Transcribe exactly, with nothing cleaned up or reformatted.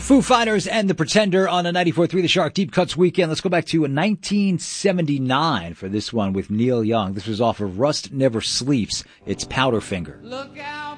Foo Fighters and The Pretender on a ninety-four point three The Shark Deep Cuts Weekend. Let's go back to nineteen seventy-nine for this one with Neil Young. This was off of Rust Never Sleeps. It's Powderfinger. Look out.